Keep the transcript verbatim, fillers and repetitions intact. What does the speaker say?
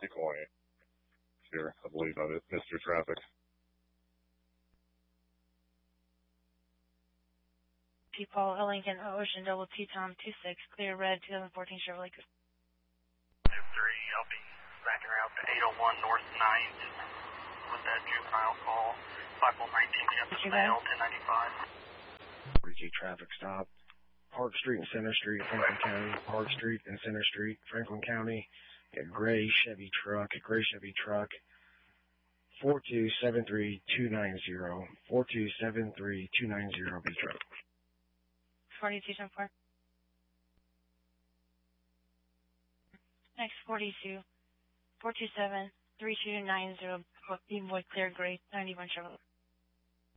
twenty. Here, I believe of it. Mister Traffic. P. Paul, Lincoln, Ocean, Double T, Tom, two six, clear red, twenty fourteen Chevrolet. two three, I'll be backing her out to eight oh one North ninth with that juvenile call. five one nineteen, we got the snail, ten ninety-five. forty G traffic stop. Park Street and Center Street, Franklin County. Park Street and Center Street, Franklin County. A gray Chevy truck, a gray Chevy truck. four two seven three two nine zero. four two seven three two nine zero, B truck. forty-two ten four. Next forty-two. four two seven three two nine zero. B Boy clear gray, ninety-one Chevrolet.